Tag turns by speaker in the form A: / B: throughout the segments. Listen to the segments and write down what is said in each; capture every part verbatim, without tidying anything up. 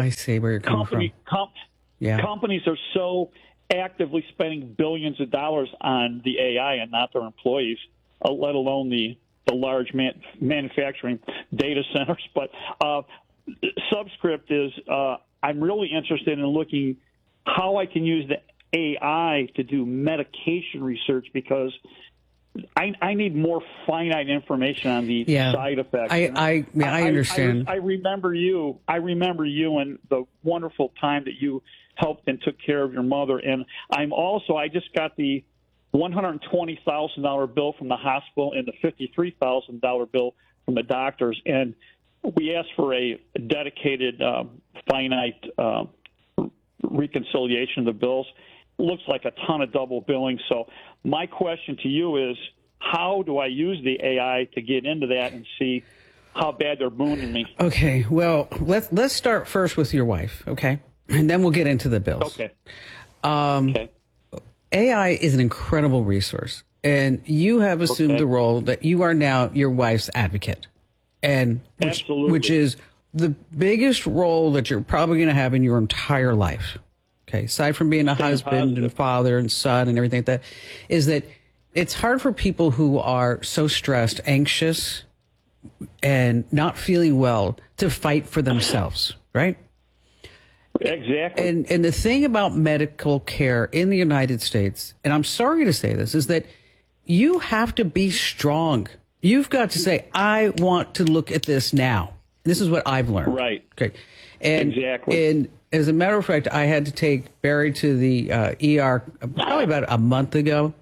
A: I see where you're coming
B: company,
A: from.
B: Com-
A: Yeah.
B: Companies are so actively spending billions of dollars on the A I and not their employees, uh, let alone the, the large man- manufacturing data centers. But uh, Subscript is, uh, I'm really interested in looking how I can use the A I to do medication research, because I, I need more finite information on the
A: Yeah.
B: side effects.
A: I, I, yeah, I understand.
B: I, I, I remember you. I remember you and the wonderful time that you helped and took care of your mother. And I'm also, I just got the one hundred twenty thousand dollars bill from the hospital and the fifty-three thousand dollars bill from the doctors. And we asked for a dedicated, um, finite uh, reconciliation of the bills. Looks like a ton of double billing. So my question to you is, how do I use the A I to get into that and see how bad they're mooning me?
A: Okay, well, let's let's start first with your wife, okay? And then we'll get into the bills.
B: Okay.
A: Um,
B: okay.
A: A I is an incredible resource, and you have assumed
B: Okay.
A: the role that you are now your wife's advocate, and which,
B: Absolutely.
A: which is the biggest role that you're probably going to have in your entire life. Okay, aside from being a
B: Staying
A: husband
B: positive.
A: and father and son and everything like that, is that it's hard for people who are so stressed, anxious, and not feeling well to fight for themselves, right?
B: Exactly.
A: And and the thing about medical care in the United States, and I'm sorry to say this, is that you have to be strong. You've got to say, I want to look at this now. This is what I've learned.
B: Right.
A: Okay. And,
B: Exactly.
A: And as a matter of fact, I had to take Barry to the uh, E R probably about a month ago.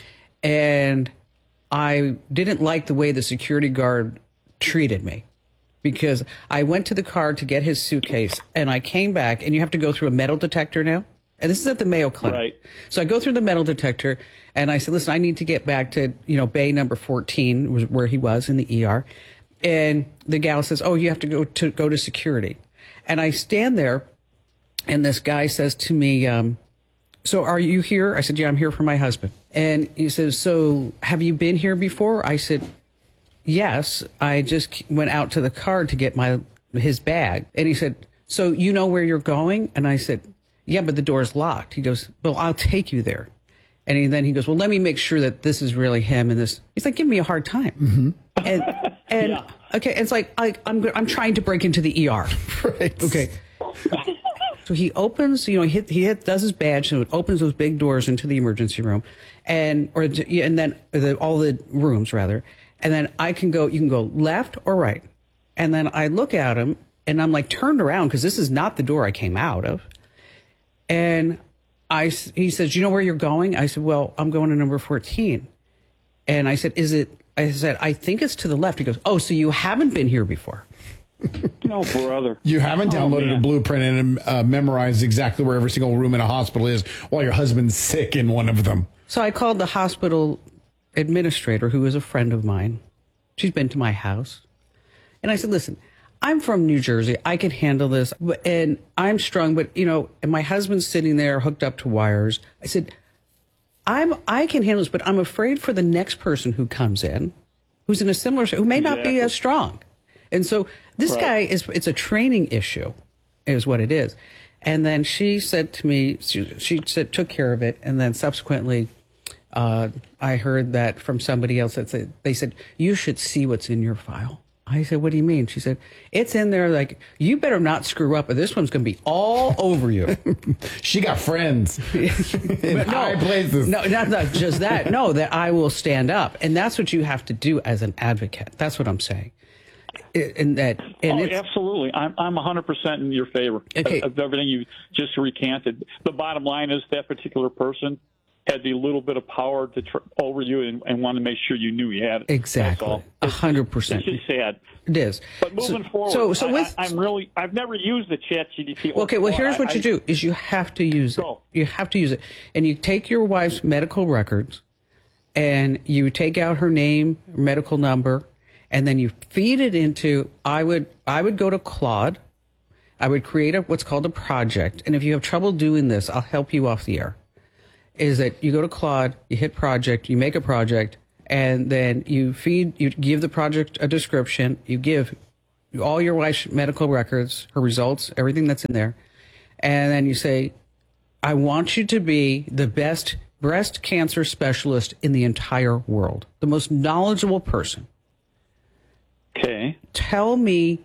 A: And I didn't like the way the security guard treated me, because I went to the car to get his suitcase and I came back, and you have to go through a metal detector now. And this is at the Mayo Clinic.
B: Right.
A: So I go through the metal detector and I said, listen, I need to get back to, you know, bay number fourteen was where he was in the E R. And the gal says, oh, you have to go to go to security. And I stand there and this guy says to me, um, so are you here? I said, yeah, I'm here for my husband. And he says, so have you been here before? I said, yes, I just went out to the car to get my his bag. And he said, so you know where you're going? And I said, yeah, but the door's locked. He goes, well, I'll take you there. And he, then he goes, well, let me make sure that this is really him. And this, he's like, give me a hard time. Mm-hmm. And, and
B: Yeah.
A: okay, it's like, I, I'm, I'm trying to break into the E R.
C: Right.
A: Okay. So he opens, you know, he, hit, he hit, does his badge, and it opens those big doors into the emergency room, and or and then the, all the rooms rather, and then I can go. You can go left or right, and then I look at him, and I'm like turned around because this is not the door I came out of, and I he says, you know where you're going? I said, well, I'm going to number fourteen, and I said, is it? I said, I think it's to the left. He goes, oh, so you haven't been here before.
B: No, brother.
C: You haven't
B: Oh,
C: downloaded
B: man.
C: a blueprint and uh, memorized exactly where every single room in a hospital is while your husband's sick in one of them.
A: So I called the hospital administrator, who is a friend of mine. She's been to my house. And I said, listen, I'm from New Jersey. I can handle this. But- And I'm strong, but, you know, and my husband's sitting there hooked up to wires. I said, I'm, I can handle this, but I'm afraid for the next person who comes in, who's in a similar, who may not be
B: Exactly.
A: as strong. And so this
B: Right.
A: guy is, it's a training issue is what it is. And then she said to me, she, she said, took care of it. And then subsequently, uh, I heard that from somebody else that said, they said, you should see what's in your file. I said, what do you mean? She said, it's in there. Like, you better not screw up, or this one's going to be all over you.
C: She got friends in high places.
A: No, not, not just that. No, that I will stand up. And that's what you have to do as an advocate. That's what I'm saying. It- And that, and
B: Oh,
A: it's,
B: absolutely. I'm I'm one hundred percent in your favor
A: Okay.
B: of, of everything you just recanted. The bottom line is that particular person had the little bit of power to tr- over you and, and wanted to make sure you knew you had it. That's
A: exactly
B: all.
A: a hundred percent.
B: It's just sad.
A: It is.
B: But moving
A: so,
B: forward,
A: so, so
B: I,
A: with,
B: I, I'm really I've never used the Chat G D P. or-
A: okay, well,
B: or
A: here's
B: I-
A: what you
B: I-
A: do is you have to use it.
B: Go.
A: You have to use it. And you take your wife's medical records and you take out her name, medical number, and then you feed it into, I would, I would go to Claude. I would create a, what's called a project. And if you have trouble doing this, I'll help you off the air. Is that you go to Claude, you hit project, you make a project, and then you feed, you give the project a description, you give all your wife's medical records, her results, everything that's in there. And then you say, I want you to be the best breast cancer specialist in the entire world, the most knowledgeable person.
B: Okay.
A: Tell me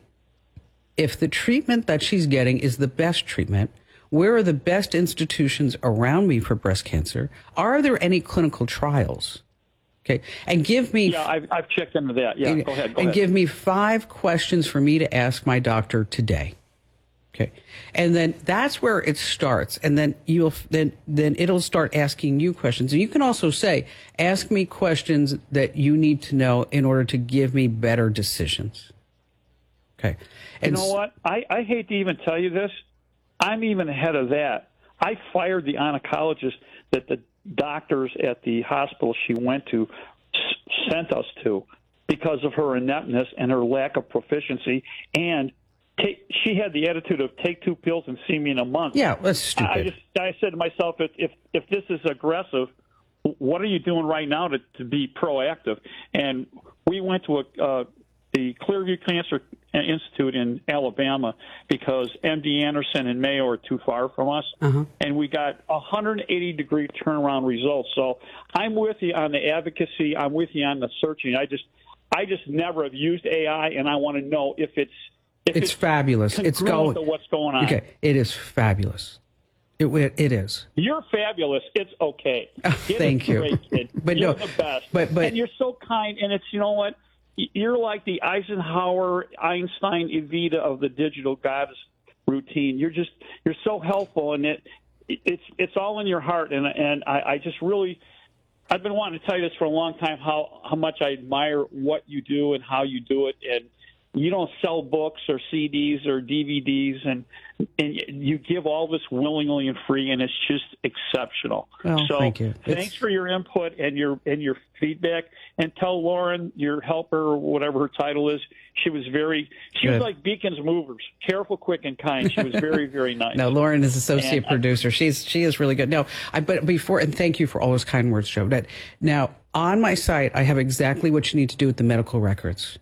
A: if the treatment that she's getting is the best treatment. Where are the best institutions around me for breast cancer? Are there any clinical trials? Okay. And give me.
B: Yeah, I've, I've checked into that. Yeah,
A: and,
B: go ahead. Go
A: and
B: ahead.
A: give me five questions for me to ask my doctor today. Okay. And then that's where it starts. And then you'll, then, then it'll start asking you questions. And you can also say, ask me questions that you need to know in order to give me better decisions. Okay. And
B: you know what? I, I hate to even tell you this. I'm even ahead of that. I fired the oncologist that the doctors at the hospital she went to s- sent us to because of her ineptness and her lack of proficiency. And take, she had the attitude of take two pills and see me in a month.
A: Yeah, that's stupid.
B: I just I said to myself, if if, if this is aggressive, what are you doing right now to, to be proactive? And we went to a uh, the Clearview Cancer Institute in Alabama because M D Anderson and Mayo are too far from us,
A: uh-huh.
B: and we got one hundred eighty degree turnaround results. So I'm with you on the advocacy. I'm with you on the searching. I just I just never have used A I, and I want to know if it's if
A: it's, it's fabulous. It's going.
B: To what's going on?
A: Okay, it is fabulous. It it is.
B: You're fabulous. It's okay.
A: Oh, thank you.
B: Great, kid.
A: But
B: you're
A: no,
B: the best.
A: But but
B: and you're so kind. And it's you know what. You're like the Eisenhower, Einstein, Evita of the digital goddess routine. You're just you're so helpful, and it it's it's all in your heart. And and I, I just really I've been wanting to tell you this for a long time how how much I admire what you do and how you do it. And you don't sell books or C Ds or D V Ds, and and you give all this willingly and free, and it's just exceptional.
A: Well,
B: so
A: thank you.
B: Thanks
A: It's...
B: for your input and your and your feedback. And tell Lauren, your helper, or whatever her title is, she was very she
A: Good.
B: was like Beacon's Movers, careful, quick, and kind. She was very, very nice.
A: No, Lauren is associate
B: And I-
A: producer. She's she is really good. No, I but before and thank you for all those kind words, Joe. That now on my site, I have exactly what you need to do with the medical records.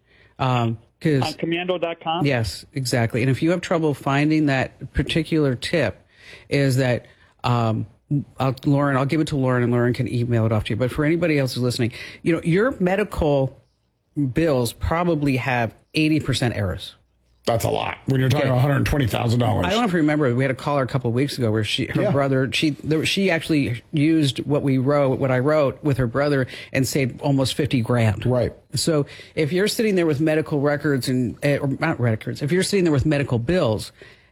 A: Um,
B: on
A: because
B: commando dot com?
A: yes, exactly. And if you have trouble finding that particular tip, is that um, I'll, Lauren, I'll give it to Lauren, and Lauren can email it off to you. But for anybody else who's listening, you know, your medical bills probably have eighty percent errors.
C: That's a lot when you're talking
A: Okay.
C: about one hundred twenty thousand dollars.
A: I don't know if you remember, we had a caller a couple of weeks ago where she, her
C: Yeah.
A: brother, she, there, she actually used what we wrote, what I wrote with her brother, and saved almost fifty grand.
C: Right.
A: So if you're sitting there with medical records and, eh, or not records, if you're sitting there with medical bills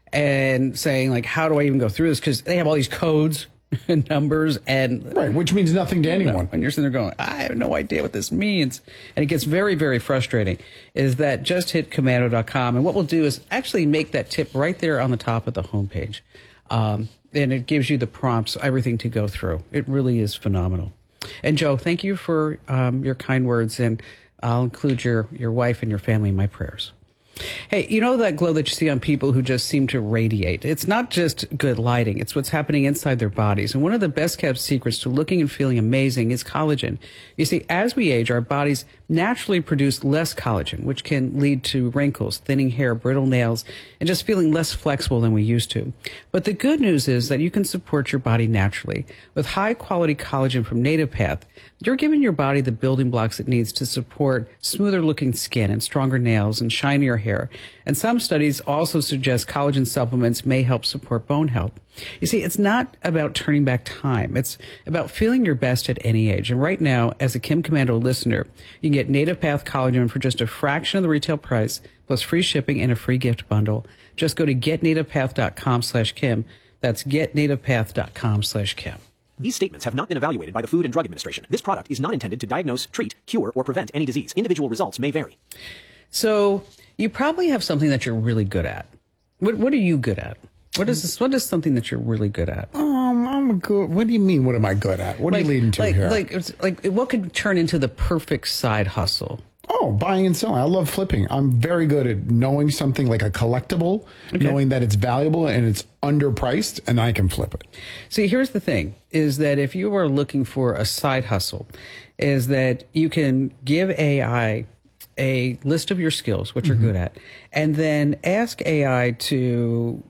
A: and saying like, how do I even go through this? Because they have all these codes and numbers and
C: Right, which means nothing to anyone.
A: and you're sitting there going, I have no idea what this means. And it gets very, very frustrating, is that just hit commando dot com. And what we'll do is actually make that tip right there on the top of the homepage. Um, and it gives you the prompts, everything to go through. It really is phenomenal. And Joe, thank you for um, your kind words. And I'll include your, your wife and your family in my prayers. Hey, you know that glow that you see on people who just seem to radiate? It's not just good lighting. It's what's happening inside their bodies. And one of the best kept secrets to looking and feeling amazing is collagen. You see, as we age, our bodies naturally produce less collagen, which can lead to wrinkles, thinning hair, brittle nails, and just feeling less flexible than we used to. But the good news is that you can support your body naturally. With high quality collagen from Native Path, you're giving your body the building blocks it needs to support smoother looking skin and stronger nails and shinier hair. And some studies also suggest collagen supplements may help support bone health. You see, it's not about turning back time. It's about feeling your best at any age. And right now, as a Kim Commando listener, you can get Native Path collagen for just a fraction of the retail price, plus free shipping and a free gift bundle. Just go to get native path dot com slash Kim. That's get native path dot com slash Kim.
D: These statements have not been evaluated by the Food and Drug Administration. This product is not intended to diagnose, treat, cure, or prevent any disease. Individual results may vary.
A: So you probably have something that you're really good at. What What are you good at? What is this? What is something that you're really good at?
C: Um, I'm good. What do you mean? What am I good at? What are you leading to
A: like,
C: here?
A: Like, it's like, what could turn into the perfect side hustle?
C: Oh, buying and selling. I love flipping. I'm very good at knowing something like a collectible, knowing that it's valuable and it's underpriced, and I can flip it.
A: See, here's the thing, is that if you are looking for a side hustle, is that you can give A I a list of your skills, what you're good at, and then ask A I to